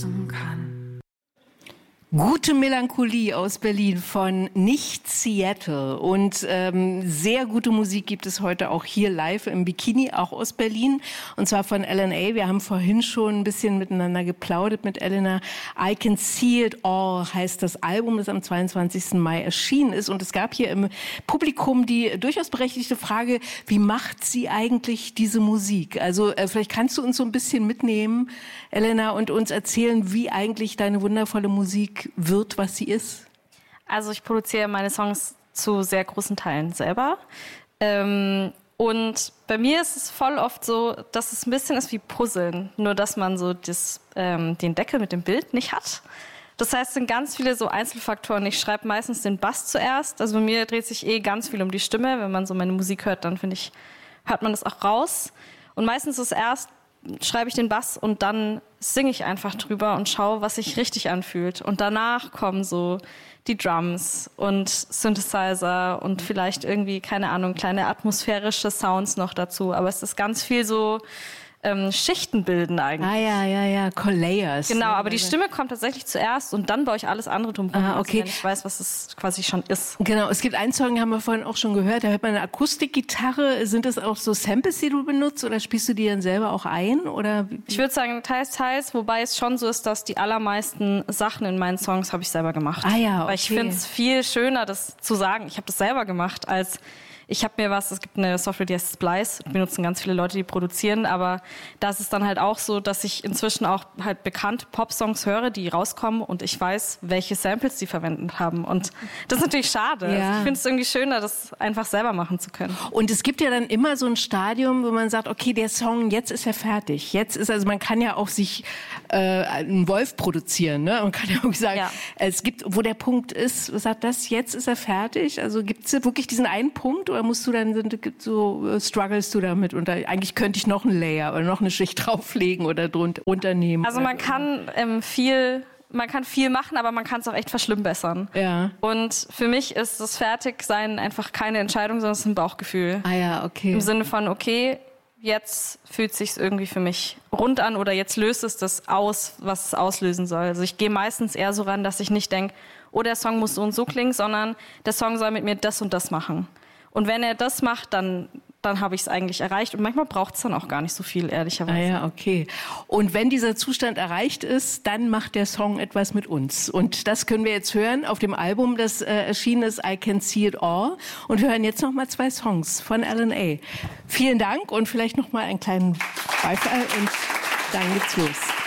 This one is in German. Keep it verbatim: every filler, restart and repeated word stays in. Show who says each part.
Speaker 1: Gute Melancholie aus Berlin von Nicht Seattle. Und ähm, sehr gute Musik gibt es heute auch hier live im Bikini, auch aus Berlin. Und zwar von L N A. Wir haben vorhin schon ein bisschen miteinander geplaudert mit Elena. I Can See It All heißt das Album, das am zweiundzwanzigsten Mai erschienen ist. Und es gab hier im Publikum die durchaus berechtigte Frage, wie macht sie eigentlich diese Musik? Also äh, vielleicht kannst du uns so ein bisschen mitnehmen, Elena, und uns erzählen, wie eigentlich deine wundervolle Musik wird, was sie ist?
Speaker 2: Also ich produziere meine Songs zu sehr großen Teilen selber. Ähm, und bei mir ist es voll oft so, dass es ein bisschen ist wie Puzzeln, nur dass man so das, ähm, den Deckel mit dem Bild nicht hat. Das heißt, es sind ganz viele so Einzelfaktoren. Ich schreibe meistens den Bass zuerst. Also bei mir dreht sich eh ganz viel um die Stimme. Wenn man so meine Musik hört, dann finde ich, hört man das auch raus. Und meistens ist erst schreibe ich den Bass und dann singe ich einfach drüber und schaue, was sich richtig anfühlt. Und danach kommen so die Drums und Synthesizer und vielleicht irgendwie, keine Ahnung, kleine atmosphärische Sounds noch dazu. Aber es ist ganz viel so ähm, Schichten bilden eigentlich.
Speaker 1: Ah ja, ja, ja, Layers.
Speaker 2: Genau, aber die Stimme kommt tatsächlich zuerst und dann baue ich alles andere drumherum,
Speaker 1: ah, okay.
Speaker 2: wenn ich weiß, was es quasi schon ist.
Speaker 1: Genau, es gibt einen Song, haben wir vorhin auch schon gehört, da hört man eine Akustikgitarre. Sind das auch so Samples, die du benutzt oder spielst du die dann selber auch ein? Oder?
Speaker 2: Ich würde sagen, teils, teils, wobei es schon so ist, dass die allermeisten Sachen in meinen Songs habe ich selber gemacht.
Speaker 1: Ah ja, okay.
Speaker 2: Weil ich finde es viel schöner, das zu sagen, ich habe das selber gemacht, als ich habe mir was, es gibt eine Software, die heißt Splice, benutzen ganz viele Leute, die produzieren, aber da ist es dann halt auch so, dass ich inzwischen auch halt bekannt Pop-Songs höre, die rauskommen und ich weiß, welche Samples die verwendet haben und das ist natürlich schade.
Speaker 1: Ja.
Speaker 2: Also ich finde es irgendwie schöner, das einfach selber machen zu können.
Speaker 1: Und es gibt ja dann immer so ein Stadium, wo man sagt, okay, der Song, jetzt ist er fertig. Jetzt ist, also man kann ja auch sich äh, einen Wolf produzieren, ne? Man kann ja auch sagen, ja. Es gibt, wo der Punkt ist, sagt das, jetzt ist er fertig. Also gibt es wirklich diesen einen Punkt oder musst du dann, so struggles du damit? Und da, eigentlich könnte ich noch ein Layer oder noch eine Schicht drauflegen oder drunter unternehmen.
Speaker 2: Also man kann ähm, viel, man kann viel machen, aber man kann es auch echt verschlimmbessern.
Speaker 1: Ja.
Speaker 2: Und für mich ist das Fertigsein einfach keine Entscheidung, sondern es ist ein Bauchgefühl.
Speaker 1: Ah ja, okay.
Speaker 2: Im Sinne von, okay, jetzt fühlt es sich irgendwie für mich rund an oder jetzt löst es das aus, was es auslösen soll. Also ich gehe meistens eher so ran, dass ich nicht denke, oh, der Song muss so und so klingen, sondern der Song soll mit mir das und das machen. Und wenn er das macht, dann, dann habe ich es eigentlich erreicht. Und manchmal braucht es dann auch gar nicht so viel, ehrlicherweise.
Speaker 1: Ah ja, okay. Und wenn dieser Zustand erreicht ist, dann macht der Song etwas mit uns. Und das können wir jetzt hören auf dem Album, das äh, erschienen ist, I Can See It All. Und wir hören jetzt noch mal zwei Songs von L N A. Vielen Dank und vielleicht noch mal einen kleinen Beifall und dann geht's los.